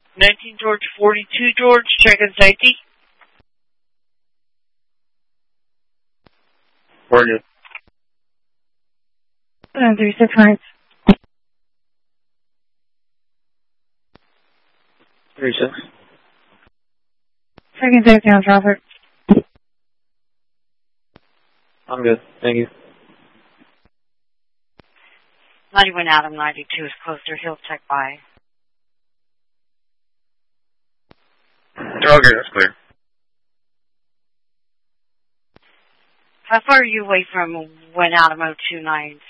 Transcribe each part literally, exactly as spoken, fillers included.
nineteen George, forty-two George, check-in safety. Where are you? Uh, three six nine. Three six. Check-in safety on Crawford. I'm good, thank you. ninety-one Adam, ninety-two is closer. He'll check by. Okay, that's clear. How far are you away from when Adam oh two nine?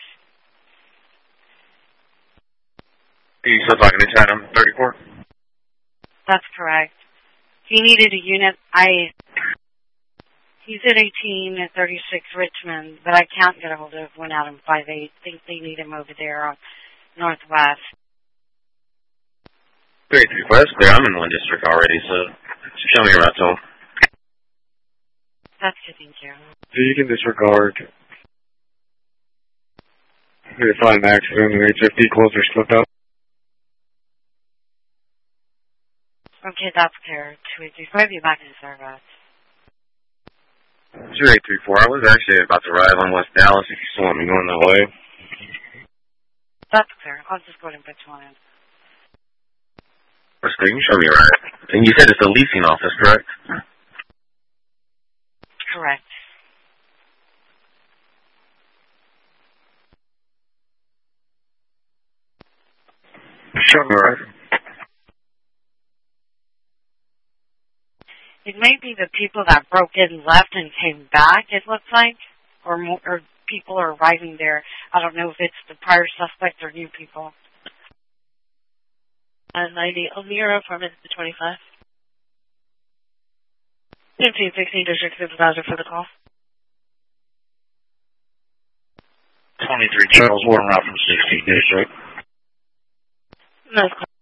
You still talking to Chatham thirty-four? That's correct. He needed a unit. I. He's at eighteen at thirty-six Richmond, but I can't get a hold of one Adam five eight. Think they need him over there on Northwest. three three four, that's clear. I'm in one district already, so show me around to him. That's good, thank you. So you can disregard. You're fine, accident and H F D closer slipped out. Okay, that's clear. two eight three five, you're back in service. two eight three four, I was actually about to arrive on West Dallas if you still want me going that way. That's clear. I'll just go ahead and put you on in. That's clear, you can show me around. And you said it's a leasing office, correct? Correct. Show me around. It may be the people that broke in, left, and came back, it looks like. Or, more, or people are arriving there. I don't know if it's the prior suspects or new people. Uh, ninety, Elmira, apartment twenty-five. fifteen sixteen, district supervisor for the call. twenty-three Charles Warren Route from sixteen district. No, it's call.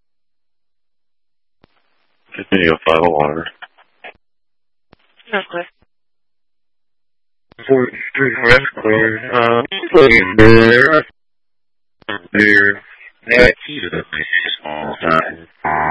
Continue five oh one. No, it's clear. forty-three, that's clear. Uh, putting there. There. Yeah, key to the place is small time.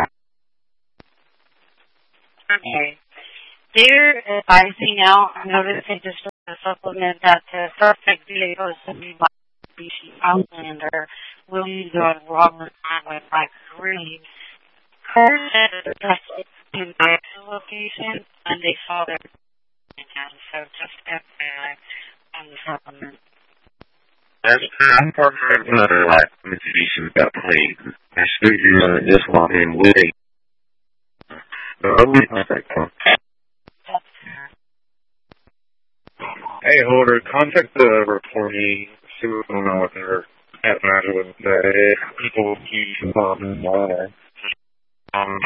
Okay. They're advising now, notice they just a supplement that the suspect vehicle is to be by B C Outlander, Williams Road, Robert Highway, by Green. Cars at the came back to the location, and they saw their so just F Y I on the supplement. That's I'm part of another like Mitsubishi got played. I still use on this one in with a the ugly contact phone. Hey, Holder, contact the reportee. See what's going on with her. At matter with the people with huge problems. Um,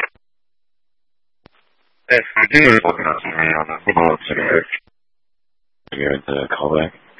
If I do, I'm going to call back.